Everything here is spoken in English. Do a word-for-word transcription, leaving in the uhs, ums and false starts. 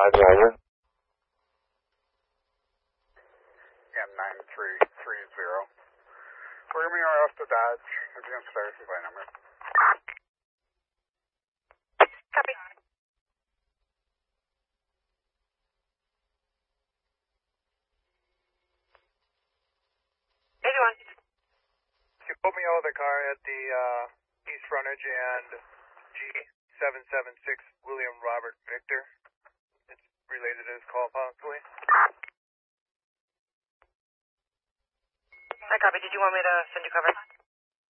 Roger, roger. M nine three three zero. We're going to be off to Dodge. Advanced fire supply number. Copy. eighty-one. You put me out of the car at the uh, east frontage and G seven seven six William Robert Victor. It's related to his call, possibly. I copy. Did you want me to send you cover?